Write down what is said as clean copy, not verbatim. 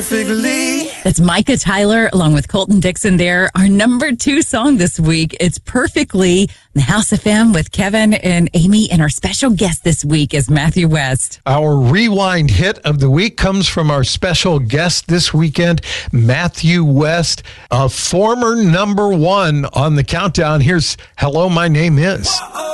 perfectly. That's Micah Tyler along with Colton Dixon there. Our number 2 song this week. It's Perfectly, the House FM with Kevin and Amy. And our special guest this week is Matthew West. Our rewind hit of the week comes from our special guest this weekend, Matthew West, a former number 1 on the countdown. Here's Hello, My Name Is.